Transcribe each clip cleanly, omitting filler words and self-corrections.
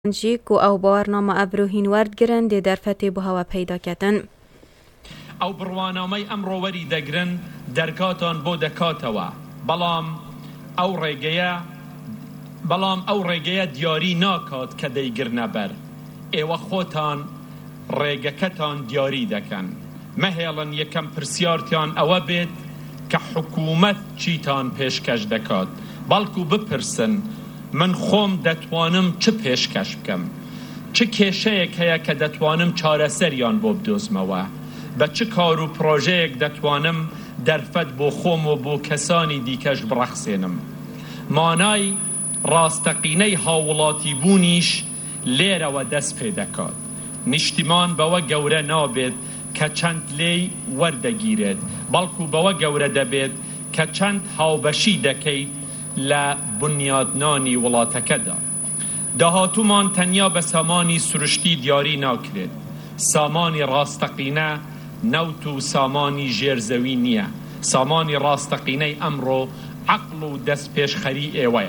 جیک و او باورنامه ابروهین ورد گرن دی درفتی به هوا پیدا کتن. او بروانامه امروری دگرن درکاتان بو دکاتوا بلام او ریگه دیاری ناکات که دیگر نبر ایوه خوتان ریگکتان دیاری دکن مهیلن یکم پرسیارتان او بید که حکومت چیتان پیشکش دکات بلکو بپرسن من خوم دتوانم چه پیشکش بکم چه کشه که یک دتوانم چاره سریان ببدوزموه به چه کارو پروژه یک دتوانم درفت بو خوم و بو کسانی دیکش برخصینم مانای راستقینه هاولاتی بونیش لیره و دست پیدا کاد نشتیمان با گوره نابید که چند لی ورده گیرد بلکو با گوره دبید که چند هاوبشی دکید لبنیادنانی ولاتکده دهاتومان تنیا به سامانی سرشتی دیاری ناکرد سامانی راستقینه نوتو سامانی جرزوی نیه سامانی راستقینه امرو عقل و دست پیش خری ایوه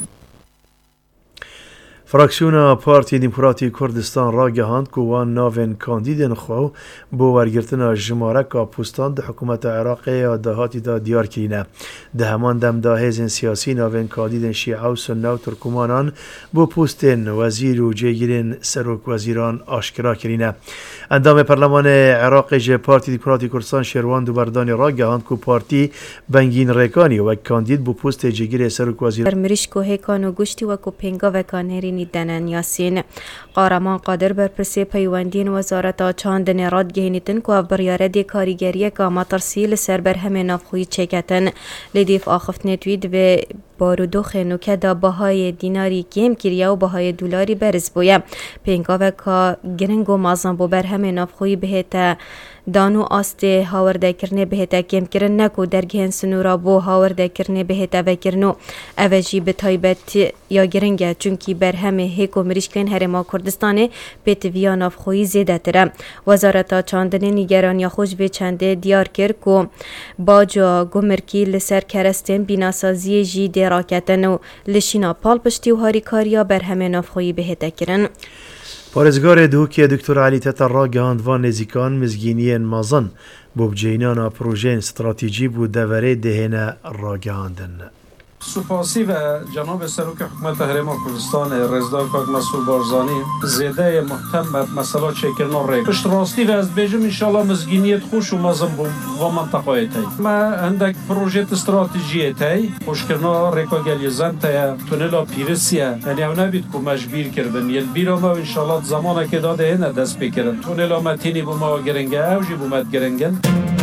فراکسیون پارتی دموکراتی کردستان را گهاند که وان ناوین کاندیدین خو بو ورگرتنا جماره که پوستان ده حکومت عراق یا دهاتی دا دیار کرینه ده همان دم دا هیزن سیاسی ناوین کاندیدین شیعه و سنه و ترکمانان بو پوستین وزیر و جیگیرین سروک وزیران آشکرا کرینه اندام پرلمان عراق جه پارتی دموکراتی کردستان شیروان دو بردانی را گهاند که پارتی بنگین ریکانی و کاندید بو پوست جیگیر سروک وزیر برمریش که هیکان و گوشتی و کوپینگا و کانهرینی دنن یاسین قارمان قادر بر پرسی پیوندین وزارت چاندن راد گهینیتن که بریاره دی کاریگریه که مطرسیل سر بر همه نافخوی چکتن لدیف آخفت نتوید و بارودو خنوکه دا بهای دیناری کم کریه و بهای دولاری برز بویه پینگا و که گرنگ و مازن بو بر همه نافخوی بهتا دانو آست هاورده کرنه بهتا کم کرن نکو درگهن سنورا بو هاورده کرنه بهتا و کرنو اوجی به تایبت یا گرنگه چونکی بر همه هیکو مریشکن هرما کردستانه بیت ویا نافخوی زیده تره وزارت چاندن نیگران یا خوش به چنده دیار کرد که باجا گمرکی لسر کرستن بیناسازی جی راکتن و لشینا پال پشتی و هاری کاریا بر همه نافخویی بهتا کرن پارزگار دوکی دکتر علی تتر را گهاند و نزیکان مزگینی مازن بوب جینانا پروژه استراتیجی بود دوره دهنه را گهاندن سپاسی و جناب سروک حکومت هرما کردستان رزدار کاک مسئول بارزانی زیده محتم بر مسئله چکرنا ری پشت راستی و از بیجم انشالله مزگینیت خوش و مزم بوم و منطقه تای ما هندک پروژه استراتیجی تای خوشکرنا ریکا گلیزن تای تونلا پیرسیه یعنی او نبید که مجبیر کردن یل بیرا ما انشالله زمانه که داده هنه دست بکرن تونلا متینی بوما گرنگه اوجی بومت گرنگن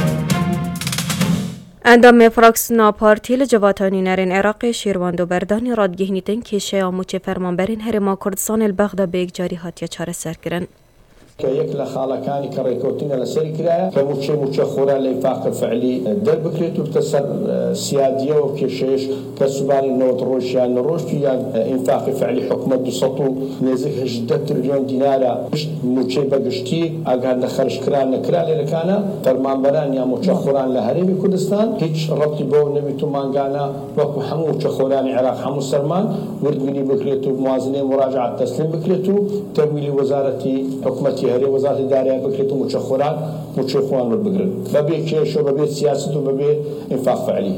اندام فراکسیون پارتی لجواتانی نرین عراق شیروان دو بردانی رادگهنیتن که شیاموچ فرمانبرین هرما کردستان البغدا به یک جاری هاتیا چاره سر کرن که یک لخالکانی که ریکوتین لسری کرده که موچه خورا لیفاق فعلی در بکریت و بتسر سیادیه و کشش کسبانی نوت روشیان روش یا انفاق فعلی حکومت دو سطو نزدیک 18 تریلیون دیناره موچه بگشتی اگر نخرش کران نکرالی لکانه فرمانبران یا موچه خوران لهرمی کردستان هیچ ربطی با نمیتو مانگانا وکو همو موچه خوران عراق همو سرمان وردگلی بکریت و موازنه مراجعه تسلیم بکریت و تمویل وزارتی حکومتی هری وزارت دارایی بکرد و مچخوران رو بگرد و به کیش و به سیاست و به انفاق فعلی.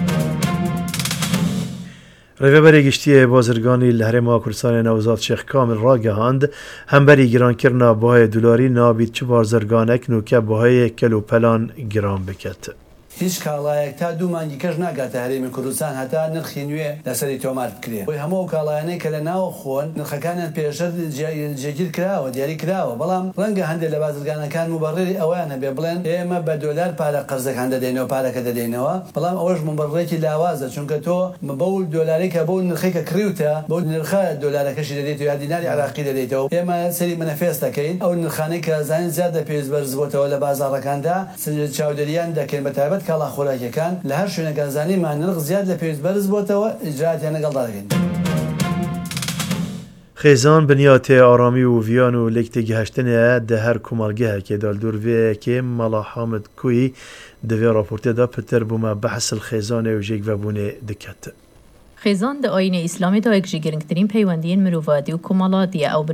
ریوبری گشتی بازرگانی لهرما کردستان نوزاد شیخ کامل را گهاند همبری گران کرنا بهای دلاری نابید چه بازرگانک نوکه بهای کلو پلان گران بکت. هیچ کالایەک تا دوو مانگی کەش ناگاتە هەرێمی کوردستان هەتا نرخی نوێ لەسەری تۆمار بکرێ بۆی هەموو کاڵایانەی کە لە ناو خۆن نرخەکانیان پێشتر جێگیر کراوە دیاری کراوە بەڵام ڕەنگە هەندێک لە بازرگانەکان مبەڕێری ئەویان هەبێ بڵێن ئێمە بە دۆلار پارە قەرزەکان دەدەینەوە پارەکە دەدەینەوە بەڵام ئەوەش مبەڕێکی لاوازە چونکە تۆ بەو دۆلارێک کە بەو نرخی کە کڕیوتە بەو نرخە دۆلارەکەشی دەدەیتەوە یا دیناری عراقی دەدەیتەوە ئێمە سەری منەفێس دەکەین ئەو نرخانەی کە زانین زیادە پێویست بەرز بۆتەوە لە بازاڕەکاندا چاودێریان دەکەین بە تایبەت کاڵا خۆراکیەکان لە هەر شوێنەکان زانیمان نرخ زیاد لە پێویست بەرز بۆتەوە ئیجراتیان لەگەڵ دەکەین خیزان بنیات آرامی و ویان و لکت گهشتنه ده هر کمالگه که دال دورویه که ملا حامد کوی دوی راپورته دا پتر بوما بحث الخیزان و جیگ و بونه دکت خێزان د ئاینە ئیسلامی دا یەک ji girngtirîn peywendiyên mirovadî û komaladî ye ew